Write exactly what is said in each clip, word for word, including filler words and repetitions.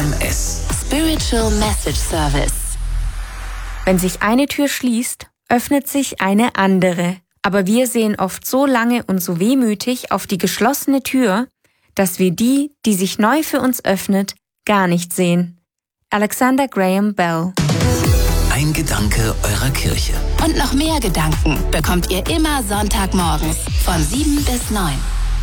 M S. Spiritual Message Service. Wenn sich eine Tür schließt, öffnet sich eine andere. Aber wir sehen oft so lange und so wehmütig auf die geschlossene Tür, dass wir die, die sich neu für uns öffnet, gar nicht sehen. Alexander Graham Bell. Ein Gedanke eurer Kirche. Und noch mehr Gedanken bekommt ihr immer Sonntagmorgens von sieben bis neun.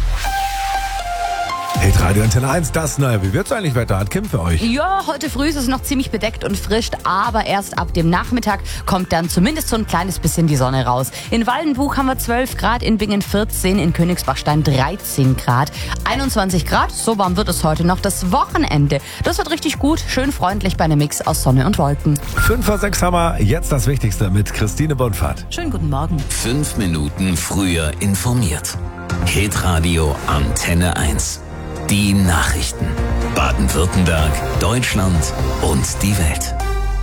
Hey, Radio Antenne eins, das Neue. Wie wird's eigentlich Wetter? Hat Kim für euch? Ja, heute früh ist es noch ziemlich bedeckt und frisch, aber erst ab dem Nachmittag kommt dann zumindest so ein kleines bisschen die Sonne raus. In Waldenbuch haben wir zwölf Grad, in Bingen vierzehn, in Königsbachstein dreizehn Grad, einundzwanzig Grad, so warm wird es heute noch. Das Wochenende, das wird richtig gut, schön freundlich bei einem Mix aus Sonne und Wolken. Fünf vor sechs haben wir jetzt das Wichtigste mit Christine Bonfahrt. Schönen guten Morgen. Fünf Minuten früher informiert. Hitradio Antenne eins. Die Nachrichten. Baden-Württemberg, Deutschland und die Welt.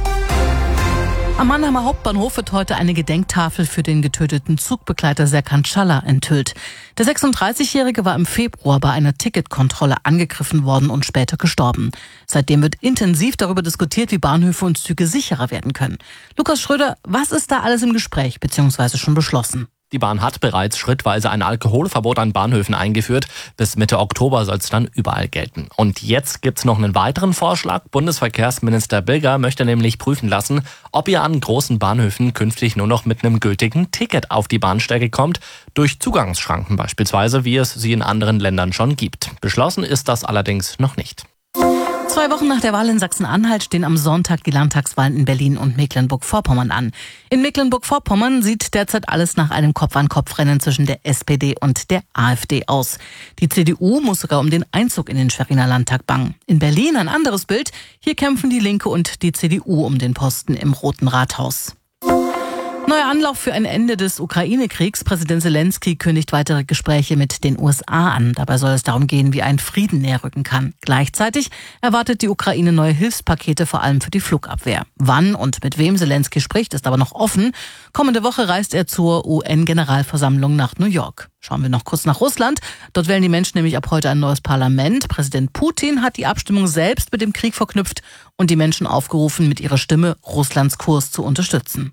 Am Mannheimer Hauptbahnhof wird heute eine Gedenktafel für den getöteten Zugbegleiter Serkan Çalhar enthüllt. Der sechsunddreißigjährige war im Februar bei einer Ticketkontrolle angegriffen worden und später gestorben. Seitdem wird intensiv darüber diskutiert, wie Bahnhöfe und Züge sicherer werden können. Lukas Schröder, was ist da alles im Gespräch bzw. schon beschlossen? Die Bahn hat bereits schrittweise ein Alkoholverbot an Bahnhöfen eingeführt. Bis Mitte Oktober soll es dann überall gelten. Und jetzt gibt's noch einen weiteren Vorschlag. Bundesverkehrsminister Bilger möchte nämlich prüfen lassen, ob ihr an großen Bahnhöfen künftig nur noch mit einem gültigen Ticket auf die Bahnsteige kommt. Durch Zugangsschranken beispielsweise, wie es sie in anderen Ländern schon gibt. Beschlossen ist das allerdings noch nicht. Zwei Wochen nach der Wahl in Sachsen-Anhalt stehen am Sonntag die Landtagswahlen in Berlin und Mecklenburg-Vorpommern an. In Mecklenburg-Vorpommern sieht derzeit alles nach einem Kopf-an-Kopf-Rennen zwischen der S P D und der AfD aus. Die C D U muss sogar um den Einzug in den Schweriner Landtag bangen. In Berlin ein anderes Bild. Hier kämpfen die Linke und die C D U um den Posten im Roten Rathaus. Neuer Anlauf für ein Ende des Ukraine-Kriegs. Präsident Zelensky kündigt weitere Gespräche mit den U S A an. Dabei soll es darum gehen, wie ein Frieden näher rücken kann. Gleichzeitig erwartet die Ukraine neue Hilfspakete, vor allem für die Flugabwehr. Wann und mit wem Zelensky spricht, ist aber noch offen. Kommende Woche reist er zur U N-Generalversammlung nach New York. Schauen wir noch kurz nach Russland. Dort wählen die Menschen nämlich ab heute ein neues Parlament. Präsident Putin hat die Abstimmung selbst mit dem Krieg verknüpft und die Menschen aufgerufen, mit ihrer Stimme Russlands Kurs zu unterstützen.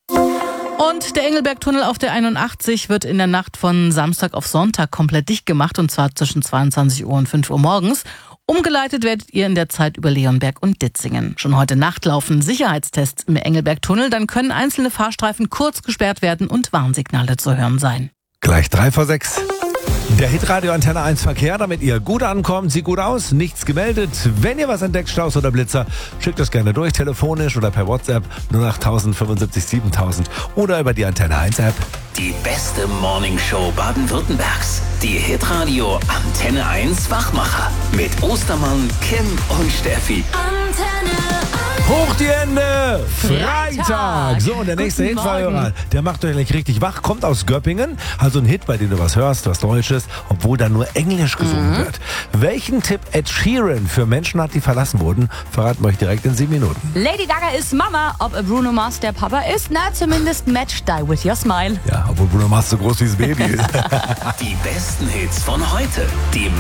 Und der Engelberg-Tunnel auf der einundachtzig wird in der Nacht von Samstag auf Sonntag komplett dicht gemacht, und zwar zwischen zweiundzwanzig Uhr und fünf Uhr morgens. Umgeleitet werdet ihr in der Zeit über Leonberg und Ditzingen. Schon heute Nacht laufen Sicherheitstests im Engelberg-Tunnel, dann können einzelne Fahrstreifen kurz gesperrt werden und Warnsignale zu hören sein. Gleich drei vor sechs. Der Hitradio Antenne eins Verkehr, damit ihr gut ankommt, sieht gut aus, nichts gemeldet. Wenn ihr was entdeckt, Staus oder Blitzer, schickt das gerne durch, telefonisch oder per WhatsApp null acht null null fünfundsiebzig siebentausend oder über die Antenne eins App. Die beste Morningshow Baden-Württembergs. Die Hitradio Antenne eins Wachmacher. Mit Ostermann, Kim und Steffi. Antenne eins. Hoch die Hände! Freitag! Freitag. So, und der nächste Guten Hitfahrer, der macht euch gleich richtig wach, kommt aus Göppingen. Also ein Hit, bei dem du was hörst, was Deutsches, obwohl da nur Englisch gesungen mhm. wird. Welchen Tipp Ed Sheeran für Menschen hat, die verlassen wurden, verraten wir euch direkt in sieben Minuten. Lady Gaga ist Mama, ob Bruno Mars der Papa ist, na zumindest Match Die With Your Smile. Ja, obwohl Bruno Mars so groß wie das Baby ist. Die besten Hits von heute. Die